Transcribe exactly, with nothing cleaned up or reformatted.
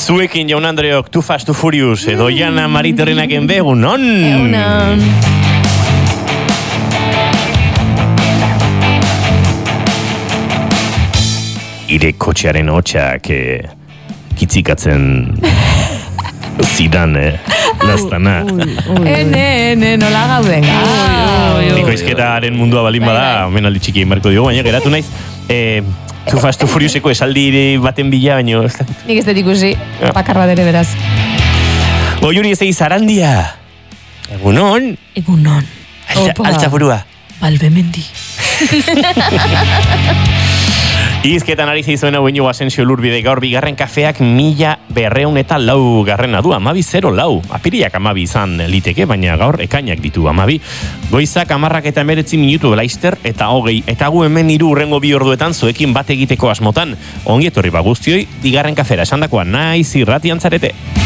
Zuekin jaun Andreok, Too Fast, Too Furious, edo Jana Mariterrenak enbe, egunon! Egunon! Ire kotxearen hotxak eh, kitzikatzen zidan, eh, lastana. Ene, ene, nola gauden. Bikoizketaren mundua balin bada, omen aldi txiki marko dugu, baina geratu naiz. Eh, Too Fast, Too Furiouseko esaldi baten bila, baino... Nik ez dut ikusi, bakar bat ere beraz. Goiuri ez egiz arandia. Egunon. Egunon. Altza burua. Balbemendi. Izketan ari zeizoen hau ino Asensio Lurbide gaur bigarren kafeak mila berreun eta lau garrena du, amabi zero lau. Apiriak amabi izan liteke, baina gaur ekainak ditu amabi. Goizak amarrak eta emeretzi minutu laizter eta hogei. Eta gu hemen hiru urrengo bi orduetan zuekin bat egiteko asmotan. Ongi etorri ba guztioi, bigarren kafera esandakoa naiz irratian zarete.